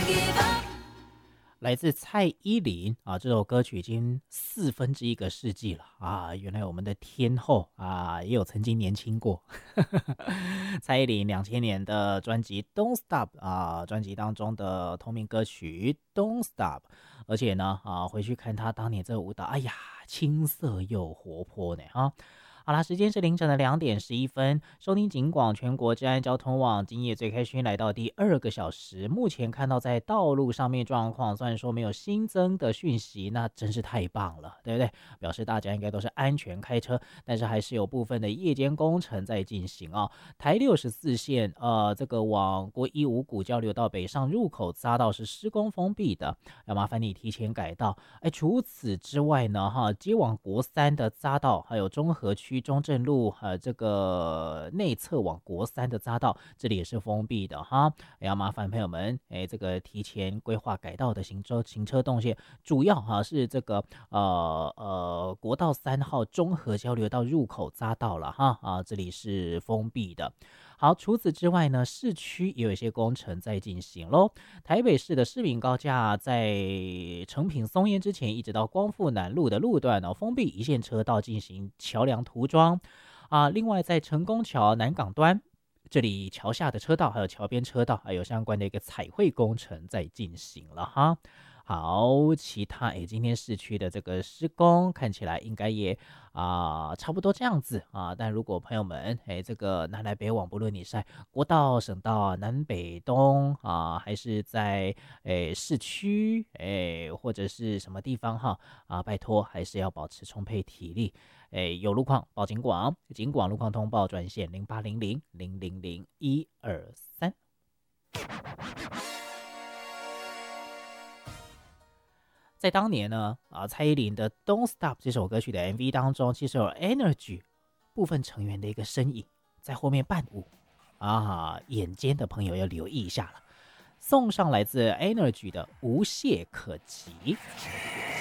来自蔡依林啊，这首歌曲已经1/4个世纪了啊！原来我们的天后啊，也有曾经年轻过。蔡依林2000年的专辑《Don't Stop》啊，专辑当中的同名歌曲《Don't Stop》，而且呢回去看她当年这个舞蹈，哎呀，青涩又活泼呢啊！好啦，时间是凌晨的2:11，收听警广全国治安交通网，今夜最开心来到第2个小时。目前看到在道路上面状况，虽然说没有新增的讯息，那真是太棒了，对不对？表示大家应该都是安全开车，但是还是有部分的夜间工程在进行啊。台64线，这个往国一五股交流道北上入口匝道是施工封闭的，要麻烦你提前改道。除此之外呢，接往国三的匝道，还有中和区中正路这个内侧往国三的匝道，这里也是封闭的哈，也要麻烦朋友们这个提前规划改道的行车动线，主要是这个国道3号中和交流道入口匝道了哈这里是封闭的。好，除此之外呢，市区也有一些工程在进行咯。台北市的市民高架在成品松烟之前，一直到光复南路的路段封闭一线车道进行桥梁涂装另外在成功桥南港端，这里桥下的车道还有桥边车道还有相关的一个彩绘工程在进行了哈。好，其他今天市区的这个施工看起来应该也差不多这样子但如果朋友们这个南来北往，不论你是在国道、省道、南北东还是在市区或者是什么地方拜托还是要保持充沛体力。有路况报警广路况通报专线0800000123。在当年呢蔡依林的 Don't Stop 这首歌曲的 MV 当中，其实有 Energy 部分成员的一个身影在后面伴舞眼尖的朋友要留意一下了。送上来自 Energy 的无懈可击。